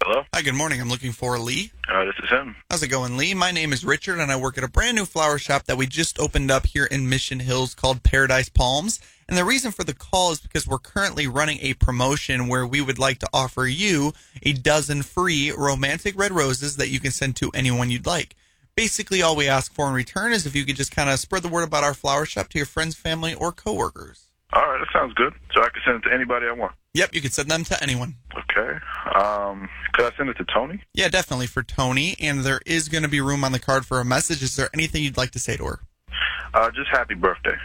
Hello? Hi, good morning. I'm looking for Lee. This is him. How's it going, Lee? My name is Richard, and I work at a brand new flower shop that we just opened up here in Mission Hills called Paradise Palms. And the reason for the call is because we're currently running a promotion where we would like to offer you a dozen free romantic red roses that you can send to anyone you'd like. Basically, all we ask for in return is if you could just kind of spread the word about our flower shop to your friends, family, or coworkers. All right, that sounds good. So I can send it to anybody I want. Yep, you could send them to anyone. Okay. Could I send it to Tony? Yeah, definitely for Tony. And there is going to be room on the card for a message. Is there anything you'd like to say to her? Just happy birthday.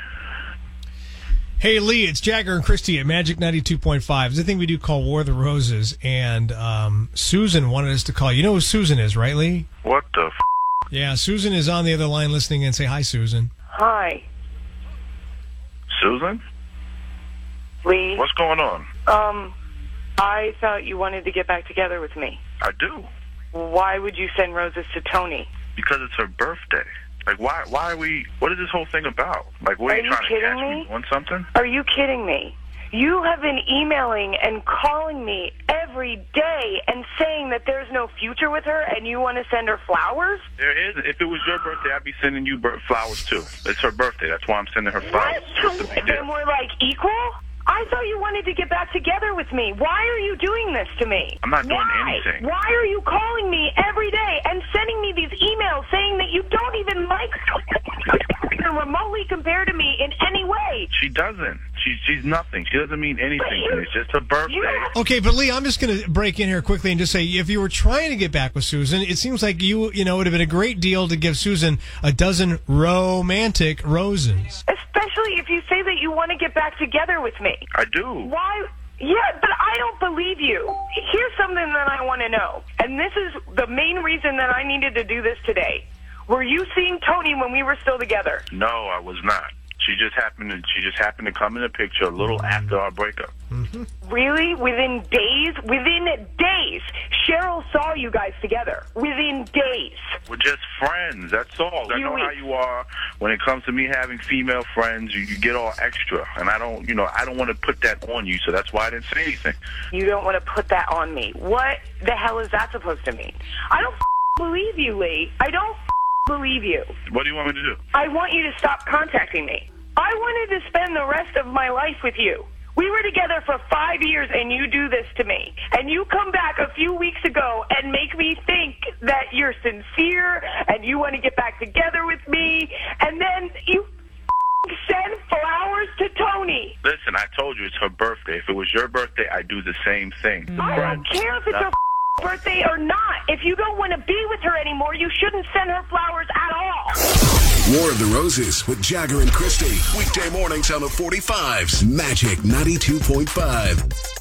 Hey, Lee, it's Jagger and Christy at Magic 92.5. It's a thing we do called War of the Roses, and Susan wanted us to call. You know who Susan is, right, Lee? What the f***? Yeah, Susan is on the other line listening, and say hi, Susan. Hi. Susan? Lee. What's going on? I thought you wanted to get back together with me. I do. Why would you send roses to Tony? Because it's her birthday. Like, why are we... What is this whole thing about? Like, what are you trying to catch me doing something? Are you kidding me? You have been emailing and calling me every day and saying that there's no future with her and you want to send her flowers? There is. If it was your birthday, I'd be sending you flowers, too. It's her birthday. That's why I'm sending her flowers. What? Then we're, like, equal? I thought you wanted to get back together with me. Why are you doing this to me? I'm not doing anything. Why are you calling me every day and sending me these emails saying that you don't even like remotely compare to me in any way? She doesn't. She's nothing. She doesn't mean anything. It's just her birthday. Okay, but Lee, I'm just going to break in here quickly and just say, if you were trying to get back with Susan, it seems like it would have been a great deal to give Susan a dozen romantic roses. Especially if you say that you want to get back together with me. I do. Why? Yeah, but I don't believe you. Here's something that I want to know, and this is the main reason that I needed to do this today. Were you seeing Tony when we were still together? No, I was not. She just happened to come in the picture a little after our breakup. Mm-hmm. Really? Within days? Within days. Cheryl saw you guys together. Within days. We're just friends. That's all. I know how you are. When it comes to me having female friends, you get all extra, and I don't want to put that on you. So that's why I didn't say anything. You don't want to put that on me. What the hell is that supposed to mean? I don't believe you, Lee. I don't believe you. What do you want me to do? I want you to stop contacting me. I wanted to spend the rest of my life with you. We were together for 5 years, and you do this to me. And you come back a few weeks ago and make me think that you're sincere and you want to get back together with me, and then you send flowers to Tony. Listen, I told you it's her birthday. If it was your birthday, I'd do the same thing. I don't care if it's her birthday or not. If you don't want to be with her anymore, you shouldn't send her flowers at all. War of the Roses with Jagger and Christy. Weekday mornings on the 45s. Magic 92.5.